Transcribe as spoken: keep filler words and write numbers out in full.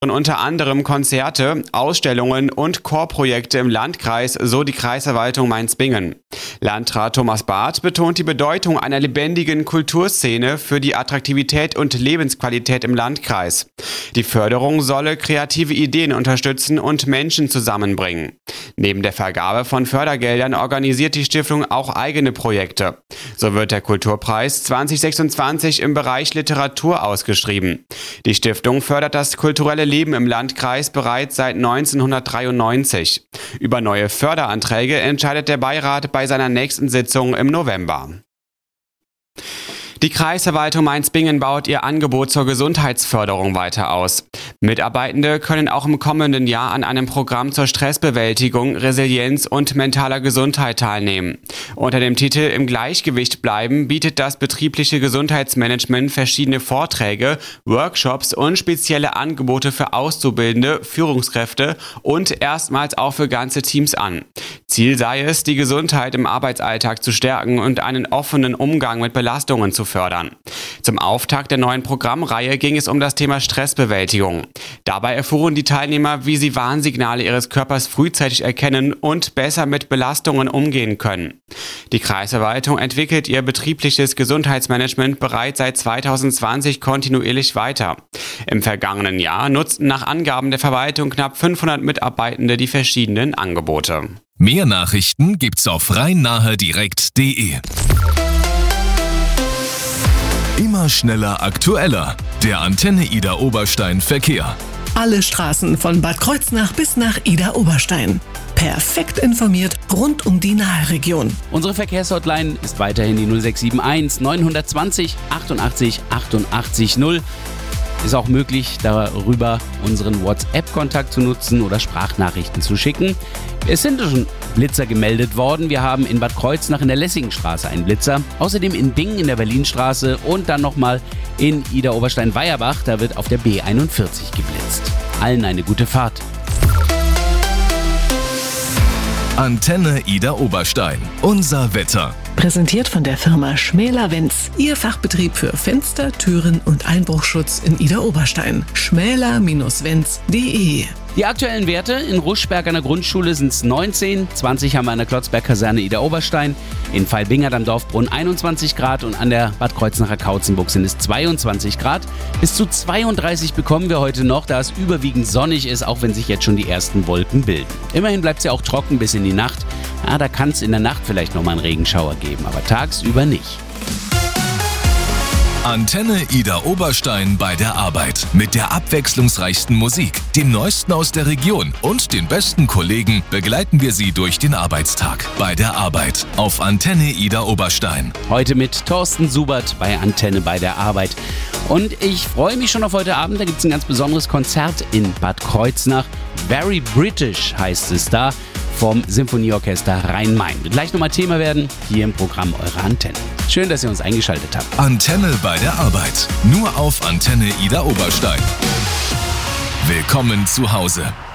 Unter anderem Konzerte, Ausstellungen und Chorprojekte im Landkreis, so die Kreisverwaltung Mainz-Bingen. Landrat Thomas Barth betont die Bedeutung einer lebendigen Kulturszene für die Attraktivität und Lebensqualität im Landkreis. Die Förderung solle kreative Ideen unterstützen und Menschen zusammenbringen. Neben der Vergabe von Fördergeldern organisiert die Stiftung auch eigene Projekte. So wird der Kulturpreis zwanzig sechsundzwanzig im Bereich Literatur ausgeschrieben. Die Stiftung fördert das kulturelle Leben im Landkreis bereits seit neunzehnhundertdreiundneunzig. Über neue Förderanträge entscheidet der Beirat bei seiner nächsten Sitzung im November. Die Kreisverwaltung Mainz-Bingen baut ihr Angebot zur Gesundheitsförderung weiter aus. Mitarbeitende können auch im kommenden Jahr an einem Programm zur Stressbewältigung, Resilienz und mentaler Gesundheit teilnehmen. Unter dem Titel Im Gleichgewicht bleiben bietet das betriebliche Gesundheitsmanagement verschiedene Vorträge, Workshops und spezielle Angebote für Auszubildende, Führungskräfte und erstmals auch für ganze Teams an. Ziel sei es, die Gesundheit im Arbeitsalltag zu stärken und einen offenen Umgang mit Belastungen zu fördern. Zum Auftakt der neuen Programmreihe ging es um das Thema Stressbewältigung. Dabei erfuhren die Teilnehmer, wie sie Warnsignale ihres Körpers frühzeitig erkennen und besser mit Belastungen umgehen können. Die Kreisverwaltung entwickelt ihr betriebliches Gesundheitsmanagement bereits seit zweitausendzwanzig kontinuierlich weiter. Im vergangenen Jahr nutzten nach Angaben der Verwaltung knapp fünfhundert Mitarbeitende die verschiedenen Angebote. Mehr Nachrichten gibt's auf rhein-nahe-direkt punkt de. Immer schneller, aktueller. Der Antenne Idar Oberstein Verkehr. Alle Straßen von Bad Kreuznach bis nach Idar Oberstein. Perfekt informiert rund um die Nahe-Region. Unsere Verkehrshotline ist weiterhin die null sechs sieben eins neun zwei null achtundachtzig achtundachtzig null. Ist auch möglich, darüber unseren WhatsApp-Kontakt zu nutzen oder Sprachnachrichten zu schicken. Es sind schon Blitzer gemeldet worden. Wir haben in Bad Kreuznach in der Lessingenstraße einen Blitzer. Außerdem in Bingen in der Berlinstraße und dann nochmal in Idar Oberstein-Weierbach. Da wird auf der B einundvierzig geblitzt. Allen eine gute Fahrt. Antenne Idar Oberstein. Unser Wetter. Präsentiert von der Firma Schmäler-Wenz. Ihr Fachbetrieb für Fenster, Türen und Einbruchschutz in Idar Oberstein. schmäler Wenz punkt de. Die aktuellen Werte in Ruschberg an der Grundschule sind es neunzehn, zwanzig haben wir an der Klotzberg-Kaserne Idar Oberstein, in Veilbingert am Dorfbrunnen einundzwanzig Grad und an der Bad Kreuznacher Kautzenburg sind es zweiundzwanzig Grad. Bis zu zweiunddreißig bekommen wir heute noch, da es überwiegend sonnig ist, auch wenn sich jetzt schon die ersten Wolken bilden. Immerhin bleibt es ja auch trocken bis in die Nacht. Ja, da kann es in der Nacht vielleicht nochmal einen Regenschauer geben, aber tagsüber nicht. Antenne Idar Oberstein bei der Arbeit. Mit der abwechslungsreichsten Musik, dem Neuesten aus der Region und den besten Kollegen begleiten wir Sie durch den Arbeitstag. Bei der Arbeit auf Antenne Idar Oberstein. Heute mit Thorsten Subert bei Antenne bei der Arbeit. Und ich freue mich schon auf heute Abend. Da gibt es ein ganz besonderes Konzert in Bad Kreuznach. Very British heißt es da. Vom Symphonieorchester Rhein-Main. Wird gleich nochmal Thema werden, hier im Programm eurer Antenne. Schön, dass ihr uns eingeschaltet habt. Antenne bei der Arbeit. Nur auf Antenne Idar Oberstein. Willkommen zu Hause.